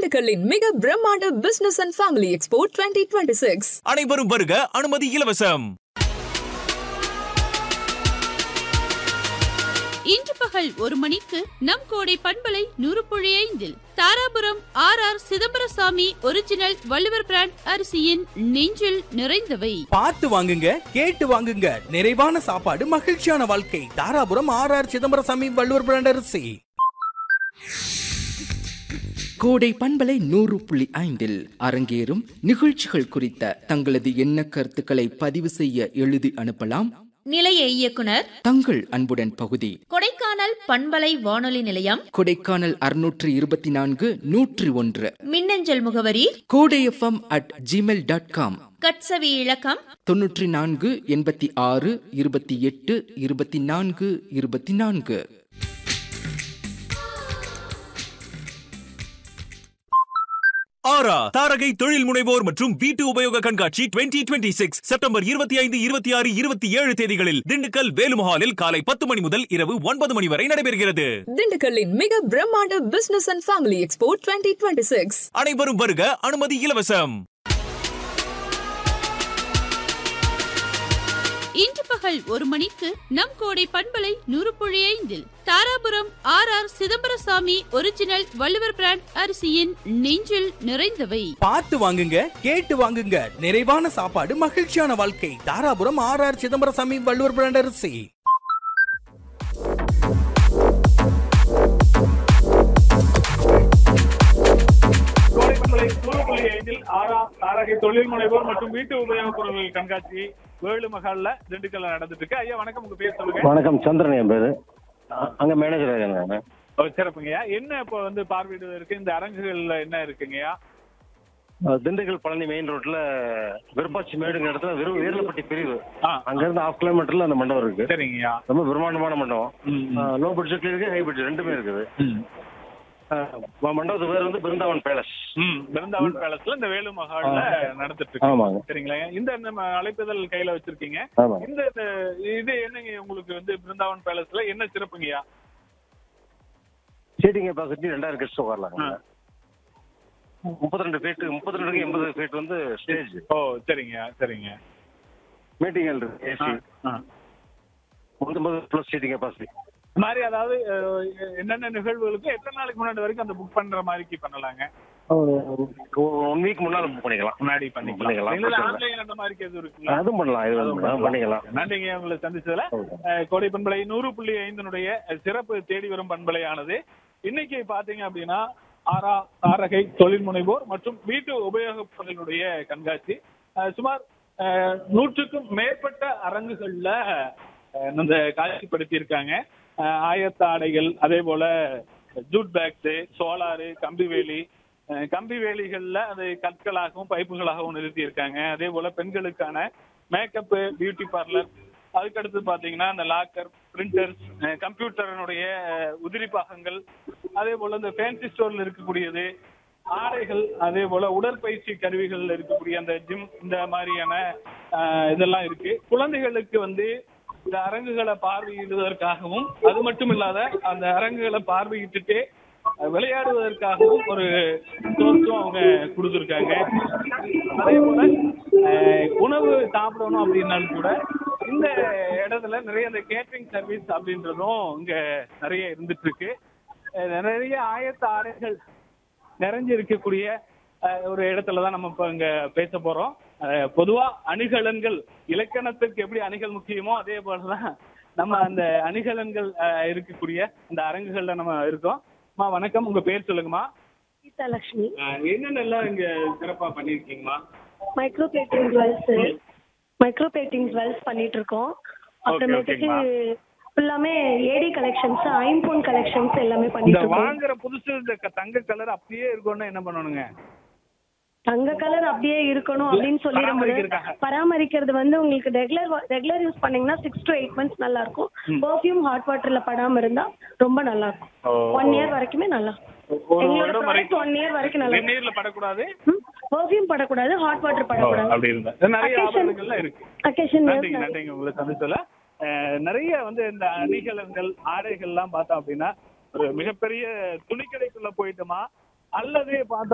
திண்டுக்கல்லின் மிக பிரம்மாண்ட business and family expo 2026. அனைவரும் வருக, அனுமதி இலவசம். இன்று பகல் 1 மணிக்கு நம் கோடை பண்பலை 100.5 Dharapuram R Chidambarasamy original Valluvar brand அரிசியின் நெஞ்சில் நிறைந்தவை. பார்த்து வாங்குங்க, கேட்டு வாங்குங்க. நிறைவான சாப்பாடு, மகிழ்ச்சியான வாழ்க்கை. தாராபுரம் ஆர் சிதம்பரசாமி வள்ளுவர் பிராண்ட் அரிசி. கோடை பண்பலை 100.5 அரங்கேறும் நிகழ்ச்சிகள் குறித்த தங்களது எண்ண கருத்துக்களை பதிவு செய்ய எழுதி அனுப்பலாம். நிலைய இயக்குனர் தங்கள் அன்புடன் பகுதி, கொடைக்கானல் பண்பலை வானொலி நிலையம், கொடைக்கானல் 624 101. மின்னஞ்சல் முகவரி kodayfm@gmail.com. கட்சவி இலக்கம் 94 86 28 24 24. ஆரா தாரகை தொழில் முனைவோர் மற்றும் வீட்டு உபயோக கண்காட்சி 2026 செப்டம்பர் 25, 26, 27 தேதிகளில் திண்டுக்கல் வேலுமஹாலில் காலை 10 மணி முதல் இரவு 9 மணி வரை நடைபெறுகிறது. திண்டுக்கல்லின் மிக பிரம்மாண்ட பிசினஸ் அண்ட் ஃபேமிலி எக்ஸ்போ 2026. அனைவரும் வருக, அனுமதி இலவசம். இன்று பகல் 1 மணிக்கு நம் கோடை பண்பலை 100.5 Dharapuram R Chidambarasamy original Valluvar brand அரிசியின் நெஞ்சில் நிறைந்தவை. பார்த்து வாங்குங்க, கேட்டு வாங்குங்க. நிறைவான சாப்பாடு, மகிழ்ச்சியான வாழ்க்கை. தாராபுரம் ஆர் சிதம்பரசாமி வள்ளுவர் பிராண்ட் அரிசி. தாரகை தொழில் முனைவோர் மற்றும் வீட்டு உபயோகப் பொருட்கள் கண்காட்சி வேலுமஹால்ல திண்டுக்கல்ல நடந்துட்டு இருக்கு. ஐயா வணக்கம், உங்க பேர் சொல்லுங்க. வணக்கம், சந்திரன் என் பேரு. அங்க மேனேஜர் இருக்கேன். சிறப்புங்கய்யா. என்ன இப்போ வந்து பார்வையிடுவதற்கு இந்த அரங்குகள்ல என்ன இருக்குங்கய்யா? திண்டுக்கல் பழனி மெயின் ரோட்ல விருப்பாச்சி மேடுங்கிற இடத்துல வீரலப்பட்டி பிரிவு, அங்க இருந்து 1/2 கிலோமீட்டர்ல அந்த மண்டபம் இருக்கு. சரிங்கய்யா. ரொம்ப பிரம்மாண்டமான மண்டபம். லோ பட்ஜெட்ல இருக்கு, ஹை பட்ஜெட் ரெண்டுமே இருக்குது. மண்டபத்து பேர் வந்து பிருந்தாவன் பேலஸ். பிருந்தாவன் பேலஸ்ல இந்த வேலுமஹால்ல நடந்துட்டு இருக்கு. ஆமாங்க. சரிங்களா. இந்த நம்ம அழைப்புதல் கையில வச்சிருக்கீங்க. இந்த இது என்னங்க உங்களுக்கு வந்து பிருந்தாவன் பேலஸ்ல என்ன சிறப்புங்கய்யா? சீட்டிங் கெப்பாசிட்டி 2000 கெஸ்ட் உட்காரலாம். 32 ஃபீட், 32க்கு 80 ஃபீட் வந்து ஸ்டேஜ். ஓ சரிங்க சரிங்க. மீட்டிங் ஹால் இருக்கு, ஏசி. 39 ப்ளஸ் சீட்டிங் கெப்பாசிட்டி மாதிரி. அதாவது என்னென்ன நிகழ்வுகளுக்கு எத்தனை நாளைக்கு முன்னாடி வரைக்கும் அந்த புக் பண்ற மாதிரி பண்ணலாங்க? 1 வீக் முன்னால புக் பண்ணிக்கலாம். முன்னாடி பண்ணிக்கலாம். ஆன்லைன் அந்த மாதிரி எதுவும் இருக்குங்களா? அதுவும் பண்ணலாம், பண்ணிக்கலாம். நன்றிங்க உங்களை சந்திச்சதுல. கோடை பண்பலை 100.5 சிறப்பு தேடி வரும் பண்பலையானது இன்னைக்கு பாத்தீங்க அப்படின்னா தாரகை தொழில் முனைவோர் மற்றும் வீட்டு உபயோகப் பொருட்களுடைய கண்காட்சி. சுமார் 100க்கும் மேற்பட்ட அரங்குகள்ல இந்த காட்சிப்படுத்தி இருக்காங்க. ஆயத்த ஆடைகள், அதே போல ஜூட் பேக்ஸ், சோலாரு, கம்பி வேலிகள்ல அது கற்களாகவும் பைப்புகளாகவும் நிறுத்தி இருக்காங்க. அதே போல பெண்களுக்கான மேக்கப், பியூட்டி பார்லர், அதுக்கடுத்து பாத்தீங்கன்னா இந்த லாக்கர், பிரிண்டர்ஸ், கம்ப்யூட்டருடைய உதிரி பாகங்கள், அதே போல இந்த ஃபேன்சி ஸ்டோர்ல இருக்கக்கூடியது ஆடைகள், அதே போல உடற்பயிற்சி கருவிகள் இருக்கக்கூடிய அந்த ஜிம், இந்த மாதிரியான இதெல்லாம் இருக்கு. குழந்தைகளுக்கு வந்து இந்த அரங்குகளை பார்வையிடுவதற்காகவும், அது மட்டும் இல்லாத அந்த அரங்குகளை பார்வையிட்டுட்டே விளையாடுவதற்காகவும் ஒரு தோற்றம் அவங்க கொடுத்துருக்காங்க. அதே போல உணவு சாப்பிடணும் அப்படின்னாலும் கூட இந்த இடத்துல நிறைய இந்த கேட்டரிங் சர்வீஸ் அப்படின்றதும் இங்க நிறைய இருந்துட்டு இருக்கு. நிறைய ஆயத்த ஆடைகள் நிறைஞ்சு இருக்கக்கூடிய ஒரு இடத்துலதான் நம்ம இப்ப இங்க பேச போறோம். பொதுவா அணிகலன்கள், இலக்கணத்துக்கு எப்படி அணிகள் முக்கியமோ அதே போலதான் நம்ம அந்த அணிகலன்கள் இருக்கக்கூடிய அந்த அரங்குகள்ல நம்ம இருக்கோம். வணக்கம், உங்க பேர் சொல்லுங்கம்மா. கீதாலட்சுமி. என்னென்னலாம் இங்க சிறப்பா பண்ணிருக்கீங்கம்மா? மைக்ரோ பிளேட்டிங் ஜுவல்ஸ் பண்ணிட்டு இருக்கோம். அப்புறமேட்டுக்கு எல்லாமே ஏடி கலெக்ஷன்ஸ், ஐம்பொன் கலெக்ஷன்ஸ் எல்லாமே பண்ணிட்டு இருக்கோம். வாங்குற புதுசு இந்த தங்க கலர் அப்படியே இருக்கணும்னா என்ன பண்ணணுங்க? தங்க கலர் அப்படியே இருக்கணும் அப்படின்னு சொல்லி பராமரிக்கிறது வந்து உங்களுக்கு ரெகுலர் யூஸ் பண்ணீங்கன்னா 6 to 8 months நல்லா இருக்கும். பெர்ஃப்யூம் ஹாட் வாட்டர்ல படாம இருந்தா ரொம்ப நல்லா இருக்கும். 1 year வரைக்குமே நல்லா இருக்கும். 1 year வரைக்கும் நல்லா இருக்கும். நீர்ல படக்கூடாது, பெர்ஃப்யூம் படக்கூடாது, ஹாட் வாட்டர் படக்கூடாது. அப்படி இருந்தா நிறைய ஆபரணங்கள்லாம் இருக்கு. நன்றிங்க உங்களை சந்திச்சல. நிறைய வந்து இந்த அணிகலன்கள், ஆடைகள்லாம் பார்த்தோம் அப்படின்னா ஒரு மிகப்பெரிய துணிக்கடைக்குள்ள போயிட்டோமா அல்லது பார்த்தோம்